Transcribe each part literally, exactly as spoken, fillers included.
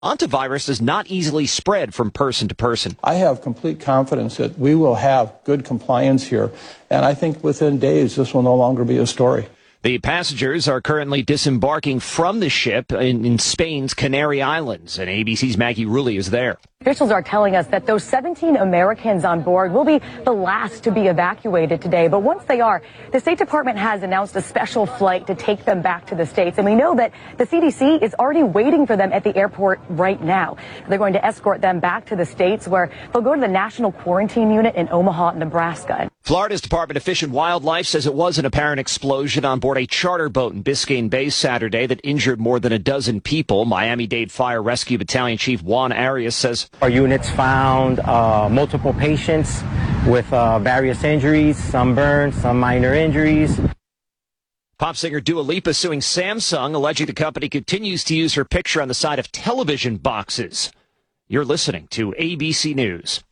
Hantavirus does not easily spread from person to person. I have complete confidence that we will have good compliance here, and I think within days this will no longer be a story. The passengers are currently disembarking from the ship in, in Spain's Canary Islands, and A B C's Maggie Rulli is there. Officials are telling us that those seventeen Americans on board will be the last to be evacuated today. But once they are, the State Department has announced a special flight to take them back to the States. And we know that the C D C is already waiting for them at the airport right now. They're going to escort them back to the States, where they'll go to the National Quarantine Unit in Omaha, Nebraska. Florida's Department of Fish and Wildlife says it was an apparent explosion on board a charter boat in Biscayne Bay Saturday that injured more than a dozen people. Miami-Dade Fire Rescue Battalion Chief Juan Arias says our units found uh, multiple patients with uh, various injuries, some burns, some minor injuries. Pop singer Dua Lipa suing Samsung, alleging the company continues to use her picture on the side of television boxes. You're listening to A B C News.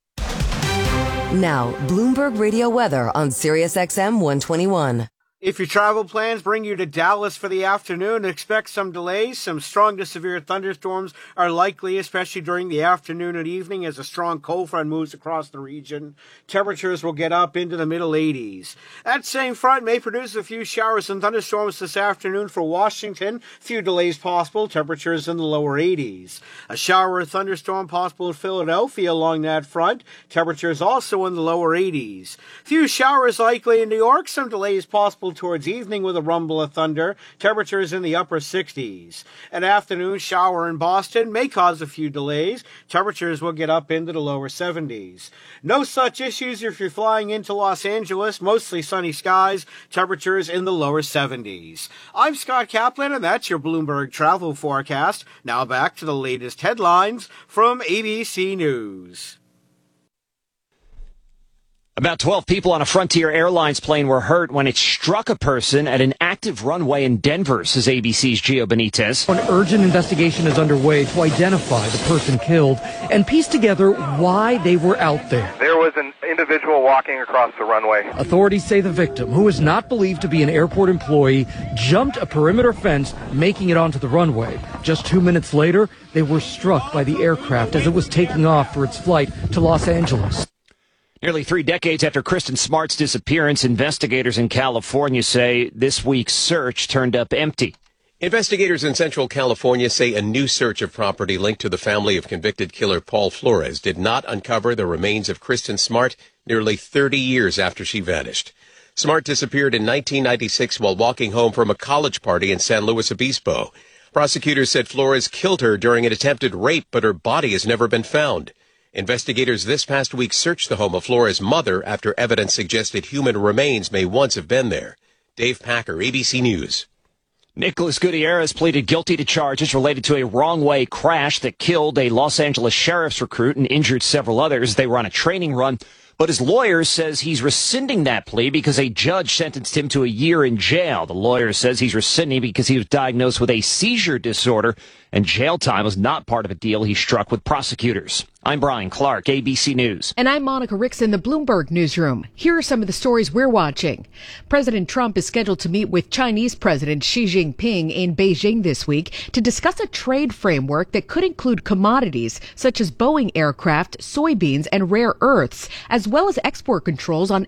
Now, Bloomberg Radio weather on Sirius X M one twenty-one. If your travel plans bring you to Dallas for the afternoon, expect some delays. Some strong to severe thunderstorms are likely, especially during the afternoon and evening as a strong cold front moves across the region. Temperatures will get up into the middle eighties. That same front may produce a few showers and thunderstorms this afternoon for Washington. Few delays possible. Temperatures in the lower eighties. A shower or thunderstorm possible in Philadelphia along that front. Temperatures also in the lower eighties. Few showers likely in New York. Some delays possible towards evening with a rumble of thunder. Temperatures in the upper sixties. An afternoon shower in Boston may cause a few delays. Temperatures will get up into the lower seventies. No such issues if you're flying into Los Angeles. Mostly sunny skies. Temperatures in the lower seventies. I'm Scott Kaplan, and that's your Bloomberg travel forecast. Now back to the latest headlines from A B C News. About twelve people on a Frontier Airlines plane were hurt when it struck a person at an active runway in Denver, says A B C's Gio Benitez. An urgent investigation is underway to identify the person killed and piece together why they were out there. There was an individual walking across the runway. Authorities say the victim, who is not believed to be an airport employee, jumped a perimeter fence, making it onto the runway. Just two minutes later, they were struck by the aircraft as it was taking off for its flight to Los Angeles. Nearly three decades after Kristen Smart's disappearance, investigators in California say this week's search turned up empty. Investigators in Central California say a new search of property linked to the family of convicted killer Paul Flores did not uncover the remains of Kristen Smart nearly thirty years after she vanished. Smart disappeared in nineteen ninety-six while walking home from a college party in San Luis Obispo. Prosecutors said Flores killed her during an attempted rape, but her body has never been found. Investigators this past week searched the home of Flores' mother after evidence suggested human remains may once have been there. Dave Packer, A B C News. Nicholas Gutierrez pleaded guilty to charges related to a wrong-way crash that killed a Los Angeles sheriff's recruit and injured several others. They were on a training run, but his lawyer says he's rescinding that plea because a judge sentenced him to a year in jail. The lawyer says he's rescinding because he was diagnosed with a seizure disorder, and jail time was not part of a deal he struck with prosecutors. I'm Brian Clark, A B C News. And I'm Monica Rickson, the Bloomberg Newsroom. Here are some of the stories we're watching. President Trump is scheduled to meet with Chinese President Xi Jinping in Beijing this week to discuss a trade framework that could include commodities such as Boeing aircraft, soybeans, and rare earths, as well as export controls on